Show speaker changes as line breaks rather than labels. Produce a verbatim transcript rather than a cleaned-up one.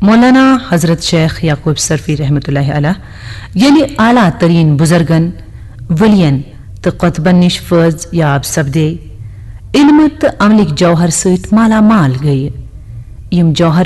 मौलाना हजरत शेख याकूब सरफी रहमतुल्लाहि अलैह यली आला तरीन बुजुर्गन वलियन तो कतबन निश फज याब सपदे इल्म तो अमलिक जौहर सत माला माल गई यम जौहर